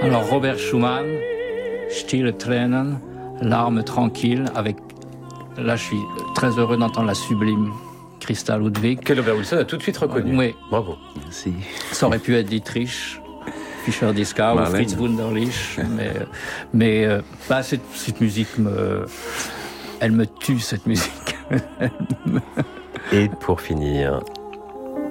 Alors Robert Schumann, Stille Tränen, larmes tranquilles, avec... Là, je suis très heureux d'entendre la sublime Christa Ludwig. Que Robert Wilson a tout de suite reconnu. Oui. Bravo. Merci. Ça aurait pu être Dietrich, Fischer-Dieskau ou Fritz Wunderlich, mais cette musique elle me tue, cette musique. Et pour finir,